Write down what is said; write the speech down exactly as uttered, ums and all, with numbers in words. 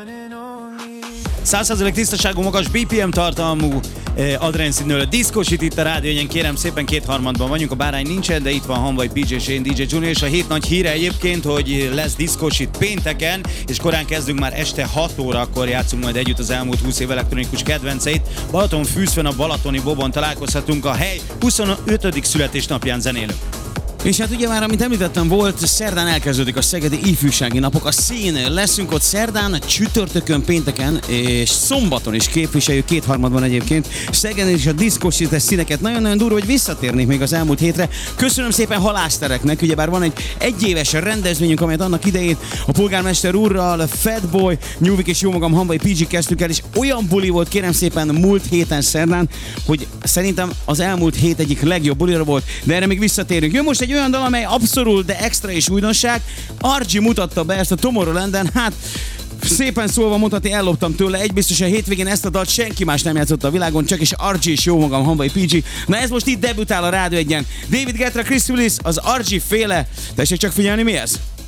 száz százalék tisztaságú, magas bé pé em tartalmú eh, adrenszínől diszkosít itt a rádiónyen, kérem szépen kétharmadban vagyunk, a bárány nincsen, de itt van Hanvai pé jé és én, dé jé Junior, és a hét nagy híre egyébként, hogy lesz diszkosít pénteken, és korán kezdünk, már este hat órakor játszunk majd együtt az elmúlt húsz év elektronikus kedvenceit. Balatonfürdőn a Balatoni Bobon találkozhatunk, a hely huszonötödik születésnapján zenélünk. És hát ugye már, amit említettem, volt, szerdán elkezdődik a Szegedi Ifjúsági Napok, a szín. Leszünk ott szerdán, csütörtökön, pénteken és szombaton is képviseljük, kétharmadban egyébként. Szegeden is a diszkosítes színeket. Nagyon-nagyon durva, hogy visszatérnék még az elmúlt hétre. Köszönöm szépen halásztereknek, ugyebár van egy egyéves rendezvényünk, amelyet annak idején a polgármester úrral, Fatboy, Nyúvik és jómagam Hanvai pé jé kezdtük el, és olyan buli volt, kérem szépen, múlt héten szerdán, hogy szerintem az elmúlt hét egyik legjobb bulira volt, de erre még visszatérünk. Jön most egy olyan dal, amely abszolút, de extra és újdonság. Archie mutatta be ezt a Tomorrowlanden, hát szépen szólva mondhatni, elloptam tőle. Egy biztos, a hétvégén ezt a dalt senki más nem játszotta a világon, csak is Archie és jó magam Hanvai pé jé. Na ez most itt debütál a Rádió egyen. David Guetta, Chris Willis, az Archie féle. Tessék csak figyelni, mi ez?